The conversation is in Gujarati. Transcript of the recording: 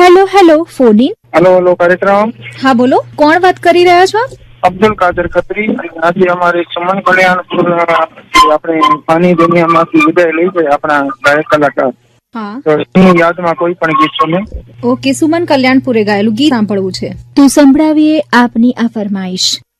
Hello hello phone in. Hello કાર્યક્રમ. હા બોલો, કોણ વાત કરી રહ્યા છો? અબ્દુલ કાદર ખત્રી. આજે અમારે સુમન કલ્યાણપુર આપણે પાની દુનિયામાંથી વિદાય લઈ જાય આપણા ગાયક કલાકાર. હા, તો એની યાદમાં કોઈ પણ ગીત તમે. ઓકે, સુમન કલ્યાણપુરે ગાયેલું ગીત સાંભળવું છે તો સંભળાવીએ આપની આ ફરમાઈશ.